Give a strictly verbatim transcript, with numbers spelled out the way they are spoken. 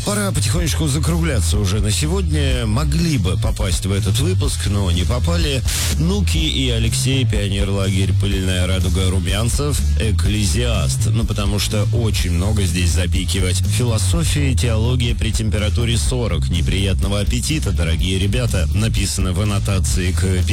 Пора потихонечку закругляться уже на сегодня. Могли бы попасть в этот выпуск, но не попали. Нуки и Алексей, Пионерлагерь, Пыльная радуга, Румянцев, Экклезиаст. Ну, потому что очень много здесь запикивать. Философия и теология при температуре сорок. Неприятного аппетита, дорогие ребята. Написано в аннотации к